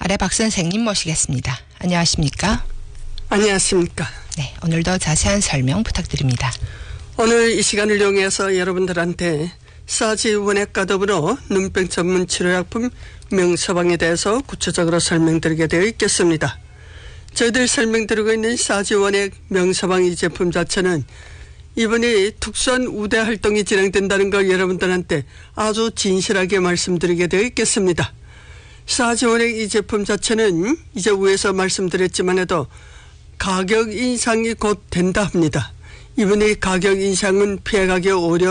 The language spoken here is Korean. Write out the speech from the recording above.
아래 박 선생님 모시겠습니다. 안녕하십니까? 안녕하십니까? 네, 오늘도 자세한 설명 부탁드립니다. 오늘 이 시간을 이용해서 여러분들한테 사지 원액과 더불어 눈병 전문 치료약품 명서방에 대해서 구체적으로 설명드리게 되어 있겠습니다. 저희들 설명드리고 있는 사지 원액 명서방 이 제품 자체는 이번에 특수한 우대 활동이 진행된다는 걸 여러분들한테 아주 진실하게 말씀드리게 되어 있겠습니다. 사지 원액 이 제품 자체는 이제 위에서 말씀드렸지만 해도 가격 인상이 곧 된다 합니다. 이번에 가격 인상은 피해가기 어려운